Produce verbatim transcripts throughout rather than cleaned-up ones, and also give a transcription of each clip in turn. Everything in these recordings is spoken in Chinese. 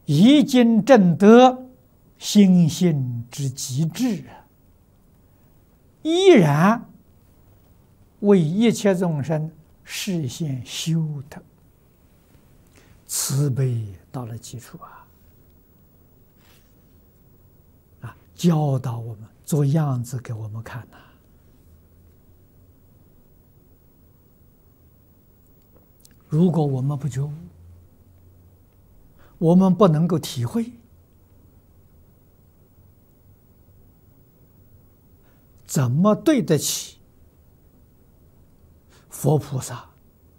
已经证得心性之极致，依然为一切众生实现修德，慈悲到了极处啊！啊，教导我们，做样子给我们看呐、啊。如果我们不觉悟，我们不能够体会，怎么对得起佛菩萨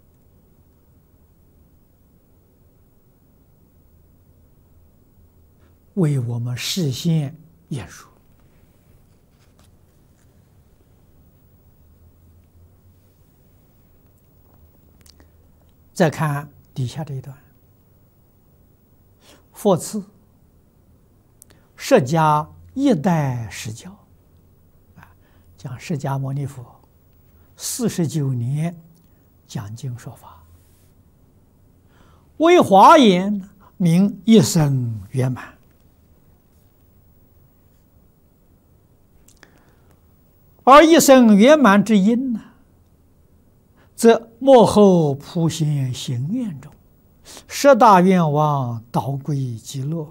为我们示现演说？再看底下这一段，佛赐释迦一代实教，啊，讲释迦牟尼佛四十九年讲经说法，为华严名一生圆满。而一生圆满之因呢，则幕后普现行愿中，十大愿望导归极乐，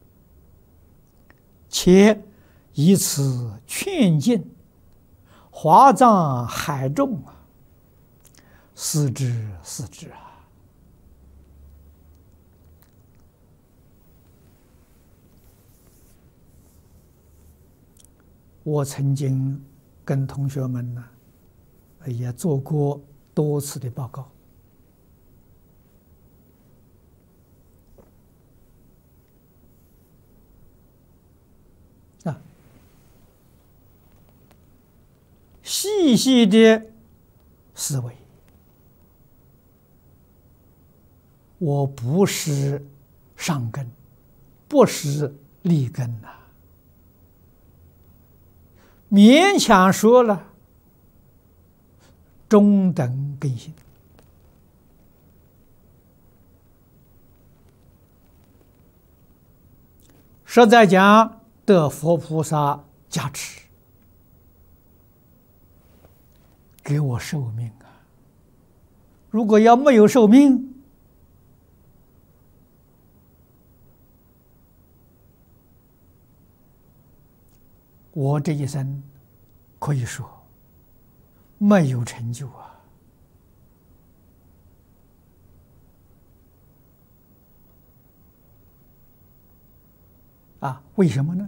且以此劝进华藏海众啊，思之思之啊！我曾经跟同学们呢，也做过多次的报告。啊，细细的思维，我不是上根，不是立根呐、啊，勉强说了中等根性。实在讲，得佛菩萨加持，给我寿命啊！如果要没有寿命，我这一生可以说没有成就啊！啊，为什么呢？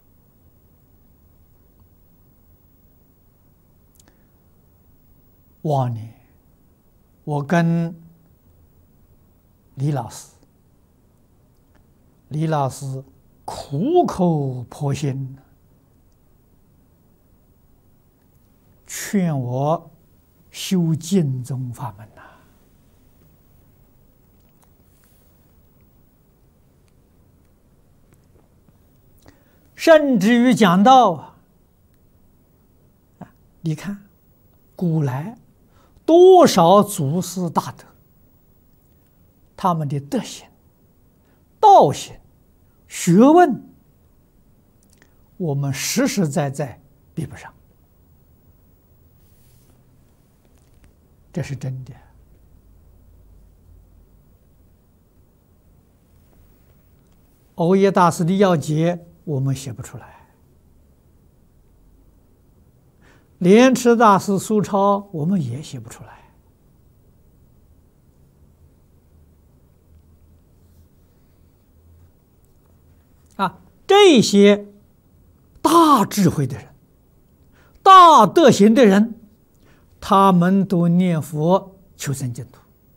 往年我跟李老师，李老师苦口婆心劝我修净宗法门呐、啊。甚至于讲到啊，你看古来多少祖师大德，他们的德行、道行、学问，我们实实在在比不上，这是真的。藕益大师的要解我们写不出来，莲池大师书抄我们也写不出来。啊，这些大智慧的人、大德行的人，他们都念佛求生净土。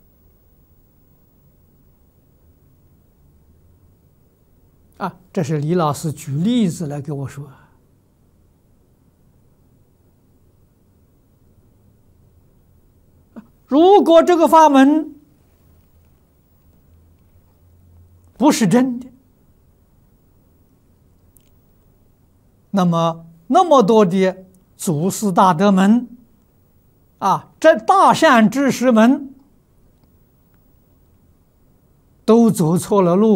啊，这是李老师举例子来给我说。如果这个法门不是真的，那么那么多的祖师大德们啊，这大善知识们都走错了路。